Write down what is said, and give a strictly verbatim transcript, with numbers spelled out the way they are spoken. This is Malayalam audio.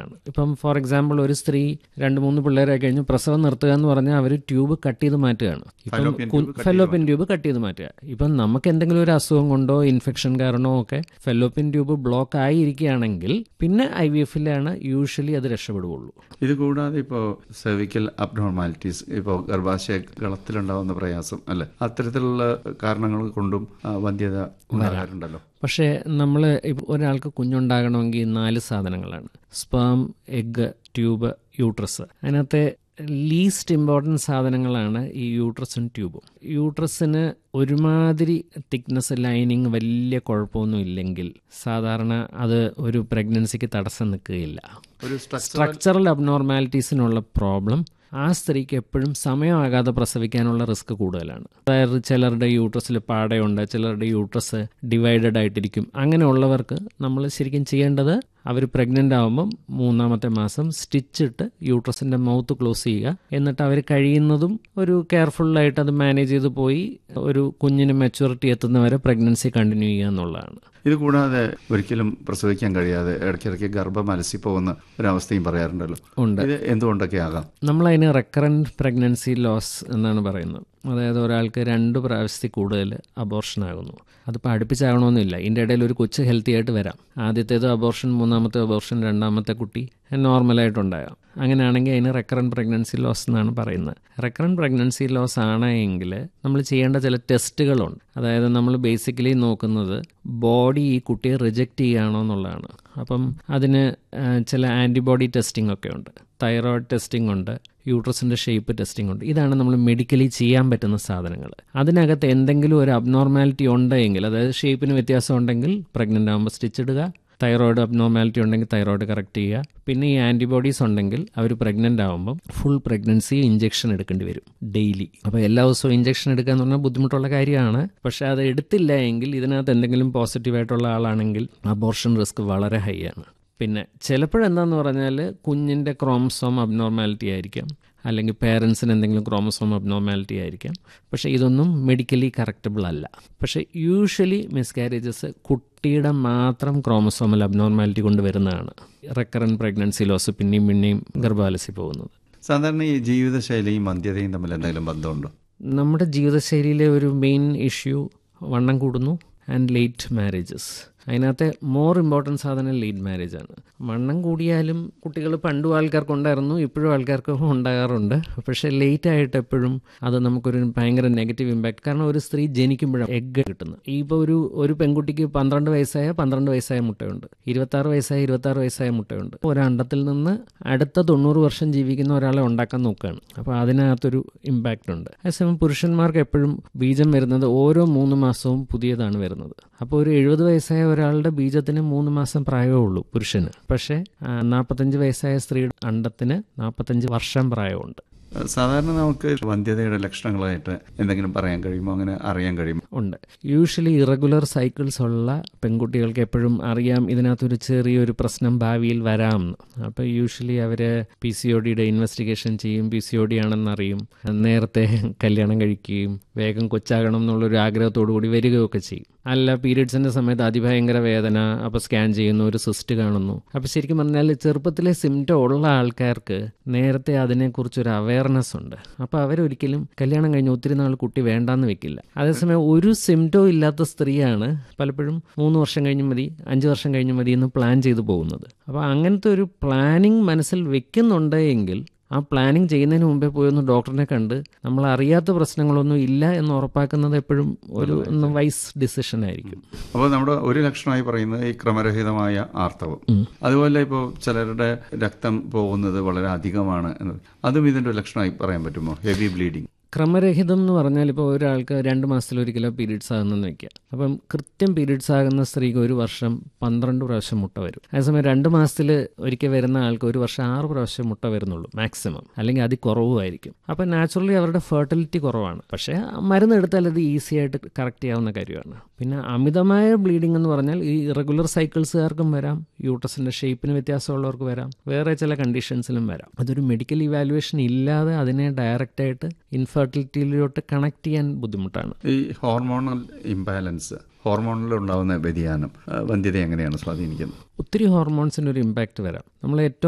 സാധനങ്ങളാണ്. ഇപ്പം ഫോർ എക്സാമ്പിൾ ഒരു സ്ത്രീ രണ്ട് മൂന്ന് പിള്ളേരായി കഴിഞ്ഞ് പ്രസവം നിർത്തുക എന്ന് പറഞ്ഞാൽ അവർ ട്യൂബ് കട്ട് ചെയ്ത് മാറ്റുകയാണ്. ഇപ്പം ഫെല്ലോപ്പിൻ ട്യൂബ് കട്ട് ചെയ്ത് മാറ്റുക. ഇപ്പം നമുക്ക് എന്തെങ്കിലും ഒരു അസുഖം കൊണ്ടോ ഇൻഫെക്ഷൻ കാരണമോ ഒക്കെ ഫെല്ലോപ്പിൻ ട്യൂബ് ബ്ലോക്ക് ആയിരിക്കുകയാണെങ്കിൽ പിന്നെ ഐ വി എഫിലാണ് യൂഷ്വലി അത് രക്ഷപ്പെടുകയുള്ളൂ. ഇത് കൂടാതെ ഇപ്പോൾ സെർവിക്കൽ അബ്നോർമാലിറ്റീസ്, ഇപ്പോൾ ഗർഭാശയ കളത്തിലുണ്ടാകുന്ന പ്രയാസം അല്ലെ, അത്തരത്തിലുള്ള കാരണങ്ങൾ കൊണ്ടും വന്ധ്യത ഉണ്ടാകാറുണ്ടല്ലോ. പക്ഷേ നമ്മൾ ഒരാൾക്ക് കുഞ്ഞുണ്ടാകണമെങ്കിൽ നാല് സാധനങ്ങളാണ്: സ്പേം, എഗ്, ട്യൂബ്, യൂട്രസ്. അതിനകത്തെ ലീസ്റ്റ് ഇമ്പോർട്ടൻറ്റ് സാധനങ്ങളാണ് ഈ യൂട്രസും ട്യൂബും. യൂട്രസിന് ഒരുമാതിരി തിക്നെസ്, ലൈനിങ് വലിയ കുഴപ്പമൊന്നും ഇല്ലെങ്കിൽ സാധാരണ അത് ഒരു പ്രഗ്നൻസിക്ക് തടസ്സം നിൽക്കുകയില്ല. ഒരു സ്ട്രക്ചറൽ അബ്നോർമാലിറ്റീസിനുള്ള പ്രോബ്ലം ആ സ്ത്രീക്ക് എപ്പോഴും സമയമാകാതെ പ്രസവിക്കാനുള്ള റിസ്ക് കൂടുതലാണ്. അതായത് ചിലരുടെ യൂട്രസിൽ പാടയുണ്ട്, ചിലരുടെ യൂട്രസ് ഡിവൈഡഡ് ആയിട്ടിരിക്കും. അങ്ങനെയുള്ളവർക്ക് നമ്മൾ ശരിക്കും ചെയ്യേണ്ടത് അവർ പ്രഗ്നൻ്റ് ആകുമ്പം മൂന്നാമത്തെ മാസം സ്റ്റിച്ചിട്ട് യൂട്രസിൻ്റെ മൗത്ത് ക്ലോസ് ചെയ്യുക. എന്നിട്ട് അവർ കഴിയുന്നതും ഒരു കെയർഫുള്ളായിട്ട് അത് മാനേജ് ചെയ്ത് പോയി ഒരു കുഞ്ഞിന് മെച്യൂരിറ്റി എത്തുന്നവരെ പ്രഗ്നൻസി കണ്ടിന്യൂ ചെയ്യുക എന്നുള്ളതാണ്. ഇത് കൂടാതെ ഒരിക്കലും പ്രസവിക്കാൻ കഴിയാതെ ഇടയ്ക്കിടയ്ക്ക് ഗർഭം അലസിപ്പോകുന്ന ഒരവസ്ഥയും പറയാറുണ്ടല്ലോ. ഉണ്ട്. ഇത് എന്തുകൊണ്ടൊക്കെ ആകാം? നമ്മളതിന് റെക്കറൻറ്റ് പ്രഗ്നൻസി ലോസ് എന്നാണ് പറയുന്നത്. അതായത് ഒരാൾക്ക് രണ്ട് പ്രാവശ്യത്തിൽ കൂടുതൽ അബോർഷൻ ആകുന്നു. അതിപ്പോൾ അടുപ്പിച്ചാകണമെന്നില്ല. ഇതിൻ്റെ ഇടയിൽ ഒരു കൊച്ച് ഹെൽത്തി ആയിട്ട് വരാം. ആദ്യത്തേത് അബോർഷൻ, മൂന്നാമത്തെ അബോർഷൻ, രണ്ടാമത്തെ കുട്ടി നോർമലായിട്ടുണ്ടാകാം. അങ്ങനെയാണെങ്കിൽ അതിന് റെക്കറൻറ്റ് പ്രഗ്നൻസി ലോസ് എന്നാണ് പറയുന്നത്. റെക്കറൻറ്റ് പ്രഗ്നൻസി ലോസ് ആണെങ്കിൽ നമ്മൾ ചെയ്യേണ്ട ചില ടെസ്റ്റുകളുണ്ട്. അതായത് നമ്മൾ ബേസിക്കലി നോക്കുന്നത് ബോഡി ഈ കുട്ടിയെ റിജക്റ്റ് ചെയ്യുകയാണോ എന്നുള്ളതാണ്. അപ്പം അതിന് ചില ആൻറ്റിബോഡി ടെസ്റ്റിംഗ് ഒക്കെ ഉണ്ട്, തൈറോയ്ഡ് ടെസ്റ്റിംഗ് ഉണ്ട്, യൂട്രസിൻ്റെ ഷേപ്പ് ടെസ്റ്റിംഗ് ഉണ്ട്. ഇതാണ് നമ്മൾ മെഡിക്കലി ചെയ്യാൻ പറ്റുന്ന സാധനങ്ങൾ. അതിനകത്ത് എന്തെങ്കിലും ഒരു അബ്നോർമാലിറ്റി ഉണ്ടെങ്കിൽ, അതായത് ഷേപ്പിന് വ്യത്യാസം ഉണ്ടെങ്കിൽ പ്രഗ്നൻ്റ് ആകുമ്പോൾ സ്റ്റിച്ച് ഇടുക. തൈറോയ്ഡ് അബ്നോർമാലിറ്റി ഉണ്ടെങ്കിൽ തൈറോയ്ഡ് കറക്റ്റ് ചെയ്യുക. പിന്നെ ഈ ആൻറ്റിബോഡീസ് ഉണ്ടെങ്കിൽ അവർ പ്രഗ്നൻ്റ് ആകുമ്പം ഫുൾ പ്രഗ്നൻസി ഇഞ്ചെക്ഷൻ എടുക്കേണ്ടി വരും ഡെയിലി. അപ്പോൾ എല്ലാ ദിവസവും ഇഞ്ചെക്ഷൻ എടുക്കുക എന്ന് പറഞ്ഞാൽ ബുദ്ധിമുട്ടുള്ള കാര്യമാണ്. പക്ഷേ അത് എടുത്തില്ല എങ്കിൽ, ഇതിനകത്ത് എന്തെങ്കിലും പോസിറ്റീവായിട്ടുള്ള ആളാണെങ്കിൽ അബോർഷൻ റിസ്ക് വളരെ ഹൈ ആണ്. പിന്നെ ചിലപ്പോഴെന്താന്ന് പറഞ്ഞാൽ കുഞ്ഞിൻ്റെ ക്രോമസോം അബ്നോർമാലിറ്റി ആയിരിക്കാം, അല്ലെങ്കിൽ പേരൻസിന് എന്തെങ്കിലും ക്രോമസോം അബ്നോർമാലിറ്റി ആയിരിക്കാം. പക്ഷേ ഇതൊന്നും മെഡിക്കലി കറക്റ്റബിൾ അല്ല. പക്ഷേ യൂഷ്വലി മിസ്കാരേജസ് കുട്ടിയുടെ മാത്രം ക്രോമസോമൽ അബ്നോർമാലിറ്റി കൊണ്ട് വരുന്നതാണ് റെക്കറൻറ്റ് പ്രഗ്നൻസി ലോസ് പിന്നെയും പിന്നെയും ഗർഭാലസി പോകുന്നത്. സാധാരണ ഈ ജീവിതശൈലിയും വന്ധ്യതയും തമ്മിൽ എന്തെങ്കിലും ബന്ധമുണ്ടോ? നമ്മുടെ ജീവിതശൈലിയിലെ ഒരു മെയിൻ ഇഷ്യൂ വണ്ണം കൂടുന്നു ആൻഡ് ലേറ്റ് മാരേജസ്. അതിനകത്തെ മോർ ഇമ്പോർട്ടൻറ്റ് സാധനം ലേറ്റ് മാരേജാണ്. വണ്ണം കൂടിയാലും കുട്ടികൾ പണ്ടും ആൾക്കാർക്ക് ഉണ്ടായിരുന്നു, ഇപ്പോഴും ആൾക്കാർക്ക് ഉണ്ടാകാറുണ്ട്. പക്ഷേ ലേറ്റ് ആയിട്ട് എപ്പോഴും അത് നമുക്കൊരു ഭയങ്കര നെഗറ്റീവ് ഇമ്പാക്റ്റ്. കാരണം ഒരു സ്ത്രീ ജനിക്കുമ്പോഴാണ് എഗ്ഗ് കിട്ടുന്നത്. ഇപ്പോൾ ഒരു ഒരു പെൺകുട്ടിക്ക് പന്ത്രണ്ട് വയസ്സായ പന്ത്രണ്ട് വയസ്സായ മുട്ടയുണ്ട്, ഇരുപത്താറ് വയസ്സായ ഇരുപത്താറ് വയസ്സായ മുട്ടയുണ്ട്. ഒരു അണ്ടത്തിൽ നിന്ന് അടുത്ത തൊണ്ണൂറ് വർഷം ജീവിക്കുന്ന ഒരാളെ ഉണ്ടാക്കാൻ നോക്കുകയാണ്. അപ്പോൾ അതിനകത്തൊരു ഇമ്പാക്റ്റ് ഉണ്ട്. അതേസമയം പുരുഷന്മാർക്ക് എപ്പോഴും ബീജം വരുന്നത് ഓരോ മൂന്ന് മാസവും പുതിയതാണ് വരുന്നത്. അപ്പോൾ ഒരു എഴുപത് വയസ്സായ ഒരാളുടെ ബീജത്തിന് മൂന്ന് മാസം പ്രായമേ ഉള്ളൂ പുരുഷന്. പക്ഷേ നാൽപ്പത്തഞ്ച് വയസ്സായ സ്ത്രീയുടെ അണ്ടത്തിന് നാൽപ്പത്തഞ്ച് വർഷം പ്രായമുണ്ട്. സാധാരണ നമുക്ക് വന്ധ്യതയുടെ ലക്ഷണങ്ങളായിട്ട് എന്തെങ്കിലും പറയാൻ കഴിയുമോ, അങ്ങനെ അറിയാൻ കഴിയുമോ? ഉണ്ട്. യൂഷ്വലി ഇറഗുലർ സൈക്കിൾസ് ഉള്ള പെൺകുട്ടികൾക്ക് എപ്പോഴും അറിയാം ഇതിനകത്തൊരു ചെറിയൊരു പ്രശ്നം ഭാവിയിൽ വരാമെന്ന്. അപ്പോൾ യൂഷ്വലി അവർ പി സി ഒ ഡിയുടെ ഇൻവെസ്റ്റിഗേഷൻ ചെയ്യും. P C O D ആണെന്നറിയും. നേരത്തെ കല്യാണം കഴിക്കുകയും വേഗം കൊച്ചാകണം എന്നുള്ളൊരു ആഗ്രഹത്തോടു കൂടി വരികയൊക്കെ ചെയ്യും. അല്ല, പീരിയഡ്സിൻ്റെ സമയത്ത് അതിഭയങ്കര വേദന, അപ്പോൾ സ്കാൻ ചെയ്യുന്നു, ഒരു സിസ്റ്റ് കാണുന്നു. അപ്പോൾ ശരിക്കും പറഞ്ഞാൽ ചെറുപ്പത്തിലെ സിംറ്റം ഉള്ള ആൾക്കാർക്ക് നേരത്തെ അതിനെക്കുറിച്ചൊരു അവയർനെസ് ഉണ്ട്. അപ്പോൾ അവരൊരിക്കലും കല്യാണം കഴിഞ്ഞ് ഒത്തിരി നാൾ കുട്ടി വേണ്ടാന്ന് വെക്കില്ല. അതേസമയം ഒരു സിംറ്റവും ഇല്ലാത്ത സ്ത്രീയാണ് പലപ്പോഴും മൂന്ന് വർഷം കഴിഞ്ഞ് മതി, അഞ്ച് വർഷം കഴിഞ്ഞ് മതി എന്ന് പ്ലാൻ ചെയ്തു പോകുന്നത്. അപ്പോൾ അങ്ങനത്തെ ഒരു പ്ലാനിങ് മനസ്സിൽ വെക്കുന്നുണ്ട് എങ്കിൽ ആ പ്ലാനിങ് ചെയ്യുന്നതിന് മുമ്പേ പോയി ഒന്ന് ഡോക്ടറിനെ കണ്ട് നമ്മൾ അറിയാത്ത പ്രശ്നങ്ങളൊന്നും ഇല്ല എന്ന് ഉറപ്പാക്കുന്നത് എപ്പോഴും ഒരു വൈസ് ഡിസിഷൻ ആയിരിക്കും. അപ്പോൾ നമ്മുടെ ഒരു ലക്ഷണമായി പറയുന്നത് ഈ ക്രമരഹിതമായ ആർത്തവം. അതുപോലെ ഇപ്പോൾ ചിലരുടെ രക്തം പോകുന്നത് വളരെ അധികമാണ് എന്നത്, അതും ഇതിൻ്റെ ഒരു ലക്ഷണമായി പറയാൻ പറ്റുമോ? Heavy bleeding. ക്രമരഹിതം എന്ന് പറഞ്ഞാൽ ഇപ്പോൾ ഒരാൾക്ക് രണ്ട് മാസത്തിലൊരിക്കലോ പീരീഡ്സ് ആകുന്നെന്ന് വയ്ക്കുക. അപ്പം കൃത്യം പീരീഡ്സ് ആകുന്ന സ്ത്രീക്ക് ഒരു വർഷം പന്ത്രണ്ട് പ്രാവശ്യം മുട്ട വരും. അതേസമയം രണ്ട് മാസത്തിൽ ഒരിക്കൽ വരുന്ന ആൾക്ക് ഒരു വർഷം ആറ് പ്രാവശ്യം മുട്ട വരുന്നുള്ളൂ മാക്സിമം, അല്ലെങ്കിൽ അതിൽ കുറവുമായിരിക്കും. അപ്പം നാച്ചുറലി അവരുടെ ഫെർട്ടിലിറ്റി കുറവാണ്. പക്ഷേ മരുന്ന് എടുത്താൽ അത് ഈസി ആയിട്ട് കറക്റ്റ് ചെയ്യാവുന്ന കാര്യമാണ്. പിന്നെ അമിതമായ ബ്ലീഡിംഗ് എന്ന് പറഞ്ഞാൽ ഈ ഇറഗുലർ സൈക്കിൾസുകാർക്കും വരാം, യൂട്രസിൻ്റെ ഷേപ്പിന് വ്യത്യാസമുള്ളവർക്ക് വരാം, വേറെ ചില കണ്ടീഷൻസിലും വരാം. അതൊരു മെഡിക്കൽ ഇവാലുവേഷൻ ഇല്ലാതെ അതിനെ ഡയറക്റ്റായിട്ട് ഇൻഫെർട്ടിലിറ്റിയിലോട്ട് കണക്ട് ചെയ്യാൻ ബുദ്ധിമുട്ടാണ്. ഈ ഹോർമോണൽ ഇംബാലൻസ്, ഹോർമോണിൽ ഉണ്ടാകുന്ന വ്യതിയാനം വന്ധ്യത എങ്ങനെയാണ് സ്വാധീനിക്കുന്നത്? ഒത്തിരി ഹോർമോൺസിൻ്റെ ഒരു ഇമ്പാക്റ്റ് വരാം. നമ്മൾ ഏറ്റവും